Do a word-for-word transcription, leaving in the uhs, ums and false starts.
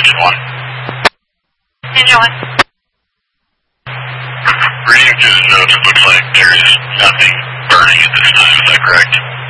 engine one. Engine one. Reading through the notes, it looks like there is nothing burning at this time, is that correct?